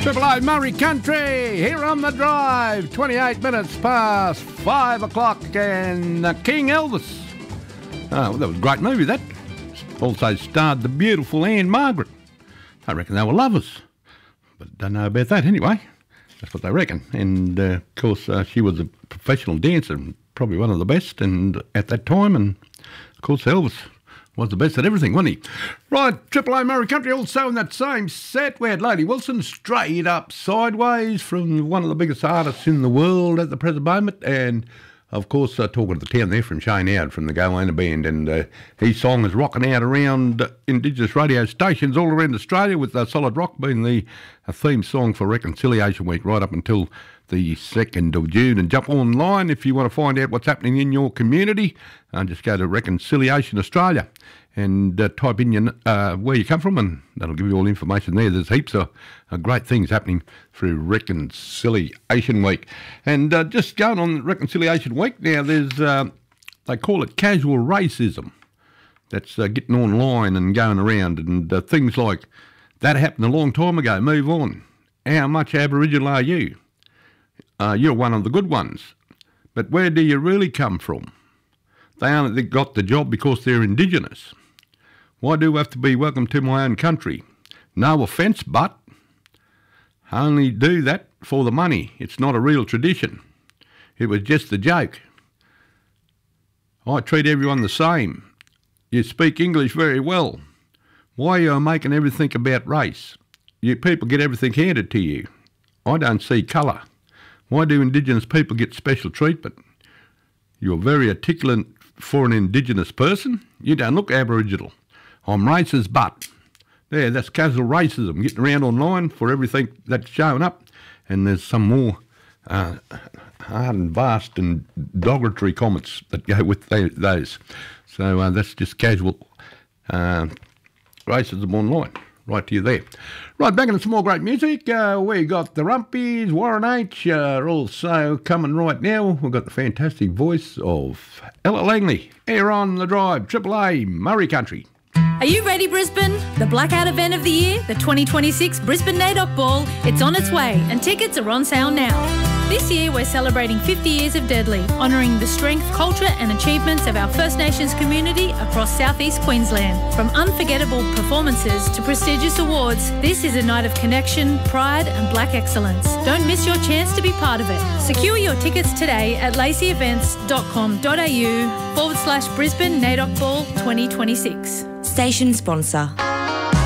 Triple A Murray Country, here on the drive, 28 minutes past 5 o'clock, and King Elvis. Oh, that was a great movie, that. Also starred the beautiful Anne Margaret. I reckon they were lovers, but don't know about that anyway. That's what they reckon. And, of course, she was a professional dancer, probably one of the best, and at that time, and, of course, Elvis was the best at everything, wasn't he? Right, Triple A Murray Country, also in that same set, we had Lady Wilson straight up sideways from one of the biggest artists in the world at the present moment, and of course talking to the town there from Shane Howard from the Goanna Band, and his song is rocking out around Indigenous radio stations all around Australia, with Solid Rock being the theme song for Reconciliation Week right up until the 2nd of June. And jump online if you want to find out what's happening in your community. Just go to Reconciliation Australia and type in your, where you come from, and that'll give you all the information there. There's heaps of great things happening through Reconciliation Week. And just going on Reconciliation Week now, there's they call it casual racism. That's getting online and going around, and things like, that happened a long time ago, move on. How much Aboriginal are you? You're one of the good ones. But where do you really come from? They only got the job because they're Indigenous. Why do I have to be welcome to my own country? No offence, but I only do that for the money. It's not a real tradition. It was just a joke. I treat everyone the same. You speak English very well. Why are you making everything about race? You people get everything handed to you. I don't see colour. Why do Indigenous people get special treatment? You're very articulate for an Indigenous person. You don't look Aboriginal. I'm racist, but there, that's casual racism, getting around online for everything that's showing up. And there's some more hard and vast and derogatory comments that go with those. So that's just casual racism online. Right to you there. Right, back into some more great music. We got the Rumpies, Warren H. Also coming right now. We've got the fantastic voice of Ella Langley. Here on the drive, Triple A Murray Country. Are you ready, Brisbane? The blackout event of the year, the 2026 Brisbane NAIDOC Ball, it's on its way and tickets are on sale now. This year we're celebrating 50 years of Deadly, honouring the strength, culture and achievements of our First Nations community across southeast Queensland. From unforgettable performances to prestigious awards, this is a night of connection, pride and black excellence. Don't miss your chance to be part of it. Secure your tickets today at laceyevents.com.au/Brisbane NAIDOC Ball 2026. Station sponsor.